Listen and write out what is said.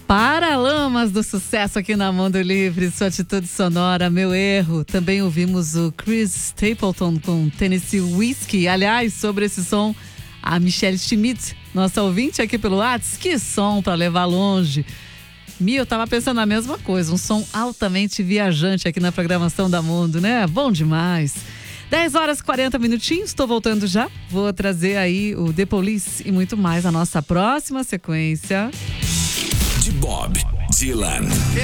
Paralamas do sucesso aqui na Mundo Livre, sua atitude sonora, meu erro. Também ouvimos o Chris Stapleton com Tennessee Whiskey. Aliás, sobre esse som, a Michelle Schmidt, nossa ouvinte aqui pelo WhatsApp, que som pra levar longe. Eu tava pensando a mesma coisa, um som altamente viajante aqui na programação da Mundo, né? Bom demais. 10 horas e 40 minutinhos, estou voltando já. Vou trazer aí o The Police e muito mais na nossa próxima sequência. De Bob Dylan.